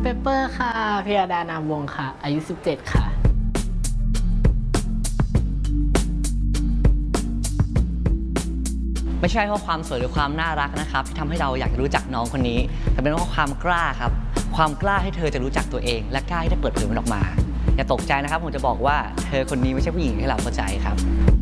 เปเปอร์ค่ะพิยดานามวงศ์ค่ะอายุ17ค่ะไม่ใช่เพราะความสวยหรือความน่ารักนะครับที่ทำให้เราอยากจะรู้จักน้องคนนี้แต่เป็นเพราะความกล้าครับความกล้าให้เธอจะรู้จักตัวเองและกล้าที่จะเปิดเผยมันออกมาอย่าตกใจนะครับผมจะบอกว่าเธอคนนี้ไม่ใช่ผู้หญิงที่เราเข้าใจครับ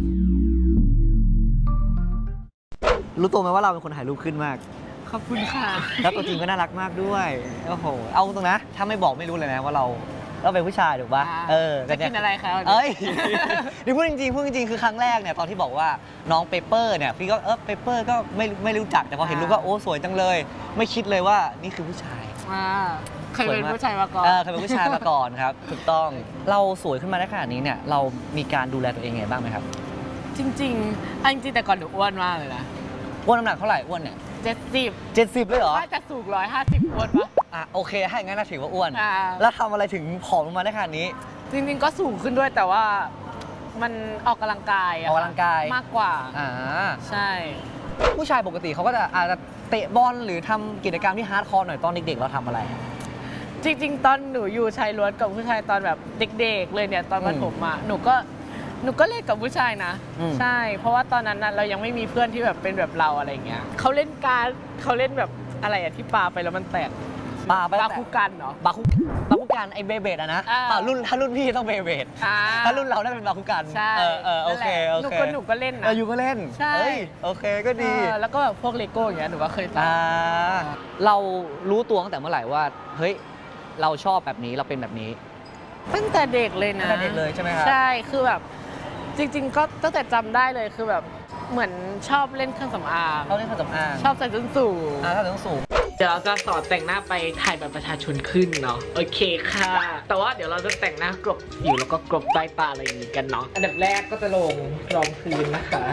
รู้ตัวไหมว่าเราเป็นคนถ่ายรูปขึ้นมากขอบคุณค่ะแล้วตัวจริงก็น่ารักมากด้วยโอ้โหเอาตรงนะถ้าไม่บอกไม่รู้เลยนะว่าเราเป็นผู้ชายถูกปะจะกินอะไรคะนี่พูดจริงคือครั้งแรกเนี่ยตอนที่บอกว่าน้องเปเปอร์เนี่ยพี่ก็เปเปอร์ก็ไม่รู้จักแต่พอเห็นรูปก็โอ้สวยจังเลยไม่คิดเลยว่านี่คือผู้ชายเคยเป็นผู้ชายมาก่อนเคยเป็นผู้ชายมาก่อนครับถูกต้องเราสวยขึ้นมาได้ขนาดนี้เนี่ยเรามีการดูแลตัวเองไงบ้างไหมครับจริงๆแต่ก่อนหนูอ้วนมากเลยนะอ้วนน้ำหนักเท่าไหร่อ้วนเนี่ย70เลยเหรอน่าจะสูง150อ้วนปะโอเคถ้าอย่างนั้นถือว่าอ้วนแล้วทำอะไรถึงผอมลงมาได้ขนาดนี้จริงๆก็สูงขึ้นด้วยแต่ว่ามันออกกำลังกายมากกว่าใช่ผู้ชายปกติเขาก็จะอาจจะเตะบอลหรือทำกิจกรรมที่ฮาร์ดคอร์หน่อยตอนเด็กๆเราทำอะไรจริงๆตอนหนูอยู่ชายล้วนกับผู้ชายตอนแบบเด็กๆเลยเนี่ยตอนประถมหนูก็เล่นกับผู้ชายนะใช่เพราะว่าตอนนั้นเรายังไม่มีเพื่อนที่แบบเป็นแบบเราอะไรเงี้ยเขาเล่นการเขาเล่นแบบอะไรอะที่ปาไปแล้วมันแตกบาคุกันเนาะบาคุกันไอเบเบดอะนะถ้ารุ่นพี่ต้องเบเบดถ้ารุ่นเราได้เป็นบาคุกันใช่โอเคหนูก็เล่นนะอยู่ก็เล่นใช่โอเคก็ดีแล้วก็แบบพวกเลโก้อย่างเงี้ยหนูก็เคยทำเรารู้ตัวตั้งแต่เมื่อไหร่ว่าเฮ้ยเราชอบแบบนี้เราเป็นแบบนี้ตั้งแต่เด็กเลยนะตั้งแต่เด็กเลยใช่ไหมครับใช่คือแบบจริงๆก็ตั้งแต่จำได้เลยคือแบบเหมือนชอบเล่นเครื่องสำอางชอบใส่ส้นสูงใส่ส้นสูงเดี๋ยวเราจะสอนแต่งหน้าไปถ่ายบัตรประชาชนขึ้นเนาะโอเคค่ะแต่ว่าเดี๋ยวเราจะแต่งหน้ากลบผิวแล้วก็กลบใต้ตาอะไรอย่างนี้กันเนาะอันดับแรกก็จะลงรองพื้นนะคะ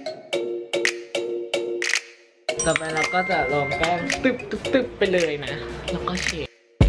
ต่อไปเราก็จะลงแป้งตึ๊บไปเลยนะแล้วก็เช็ด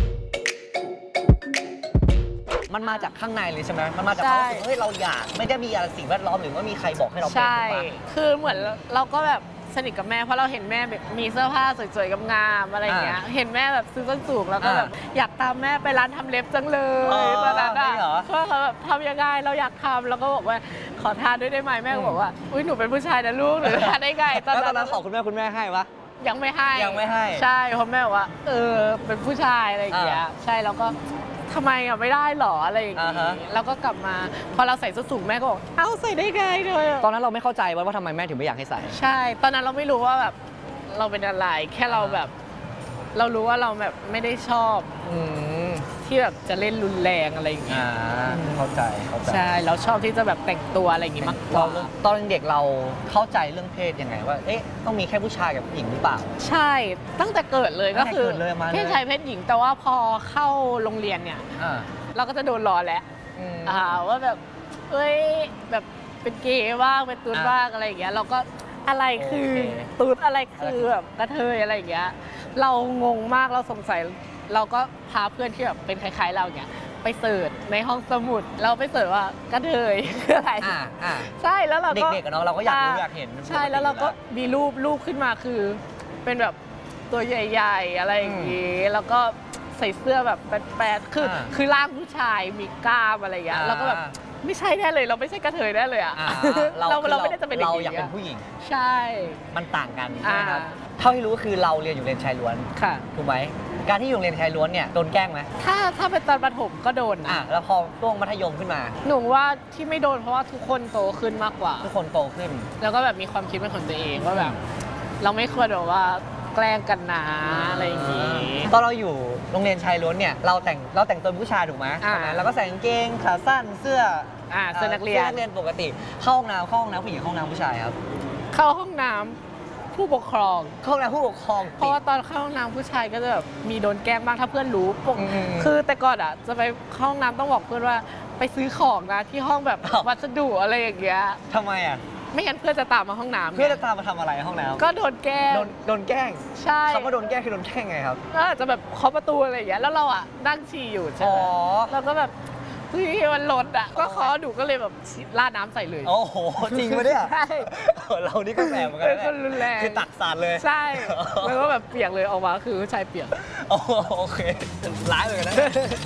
มันมาจากข้างในเลยใช่ไหมมันมาจากความรู้สึกเฮ้ยเราอยากไม่ได้มีอะไรสิ่งแวดล้อมหรือว่ามีใครบอกให้เราเป็นใช่คือเหมือนเราก็แบบสนิทกับแม่เพราะเราเห็นแม่แบบมีเสื้อผ้าสวยๆงามๆอะไรอย่างเงี้ยเห็นแม่แบบซื้อส้นสูงแล้วก็แบบอยากตามแม่ไปร้านทำเล็บจังเลยตอนนั้นเพราะเขาแบบทำยังไงเราอยากทำแล้วก็บอกว่าขอทานด้วยได้ไหมแม่ก็บอกว่าอุ้ยหนูเป็นผู้ชายนะลูกหนูทานได้ไงตอนนั้นขอคุณแม่ให้ปะยังไม่ให้ใช่เพราะแม่บอกว่าเป็นผู้ชายอะไรอย่างเงี้ยใช่แล้วก็ทำไมไม่ได้หรออะไรอย่างงี้แล้วก็กลับมาพอเราใส่ส้นสูงแม่ก็บอกใส่ได้ไงเลยตอนนั้นเราไม่เข้าใจว่าทำไมแม่ถึงไม่อยากให้ใส่ใช่ตอนนั้นเราไม่รู้ว่าแบบเราเป็นอะไรแค่เราแบบเรารู้ว่าเราแบบไม่ได้ชอบที่แบบจะเล่นรุนแรงอะไรอย่างเงี้ยเข้าใจใช่เราชอบที่จะแบบแต่งตัวอะไรอย่างงี้มากกว่าตอนเด็กเราเข้าใจเรื่องเพศยังไงว่าต้องมีแค่ผู้ชายกับผู้หญิงหรือเปล่าใช่ตั้งแต่เกิดเลยก็คือเพศชายเพศหญิงแต่ว่าพอเข้าโรงเรียนเนี่ยเราก็จะโดนล้อแล้วว่าแบบแบบเป็นเกย์บ้างเป็นตุ๊ดบ้างอะไรอย่างเงี้ยเราก็อะไรคือตุ๊ดอะไรคือแบบกระเทยอะไรอย่างเงี้ยเรางงมากเราสงสัยเราก็พาเพื่อนที่แบบเป็นคล้ายๆเราอย่างเงี้ยไปเสิร์ชในห้องสมุดเราไปเสิร์ชว่ากระเทยคืออะไรใช่แล้วเราก็เด็กๆกันเนาะเราก็อยากรู้อยากเห็นใช่แล้วเราก็มีรูปขึ้นมาคือเป็นแบบตัวใหญ่ๆอะไรอย่างงี้แล้วก็ใส่เสื้อแบบแปดคือร่างผู้ชายมีกล้ามอะไรอย่างเงี้ยเราก็แบบไม่ใช่แน่เลยเราไม่ใช่กระเทยแน่เลยเราไม่ได้จะเป็นเด็กเราอยากเป็นผู้หญิงใช่มันต่างกันนะครับเท่าที่รู้คือเราเรียนอยู่เรียนชายล้วนค่ะถูกไหมการที่อยู่เรียนชายล้วนเนี่ยโดนแกล้งไหมถ้าเป็นตอนประถมก็โดนนะแล้วพอช่วงมัธยมขึ้นมาหนูว่าที่ไม่โดนเพราะว่าทุกคนโตขึ้นมากกว่าทุกคนโตขึ้นแล้วก็แบบมีความคิดเป็นของตัวเองว่าแบบเราไม่ควรแบบว่าแกล้งกันนะอะไรอย่างงี้ตอนเราอยู่โรงเรียนชายล้วนเนี่ยเราแต่งตัวผู้ชายถูกไหมแล้วก็ใส่กางเกงขาสั้นเสื้อนักเรียนปกติเข้าห้องน้ำผู้หญิงห้องน้ำผู้ชายครับเข้าห้องน้ำผู้ปกครองเข้าห้องน้ำผู้ปกครองเพราะว่าตอนเข้าห้องน้ำผู้ชายก็จะแบบมีโดนแกล้งบ้างถ้าเพื่อนรู้คือแต่ก่อนจะไปเข้าห้องน้ำต้องบอกเพื่อนว่าไปซื้อของนะที่ห้องแบบวัสดุอะไรอย่างเงี้ยทำไมไม่งั้นเพื่อนจะตามมาห้องน้ำเพื่อนจะตามมาทำอะไรห้องน้ำก็โดนแกล้งโดนแกล้งใช่คำว่าโดนแกล้งคือโดนแกล้งไงครับก็อาจจะแบบเคาะประตูอะไรอย่างเงี้ยแล้วเรานั่งฉี่อยู่ใช่ไหมเราก็แบบที่มันลดอ่ะก็คอหนูก็เลยแบบราดน้ำใส่เลยโอ้โหจริงปะเนี่ยใช่เรานี่ก็แสบเหมือนกัเป็น นคนรุนแรงคือตักสาดเลยใช่แล้วก็แบบเปียกเลยออกมาคือชายเปียกโอเคร้ายเหมือนกันนะ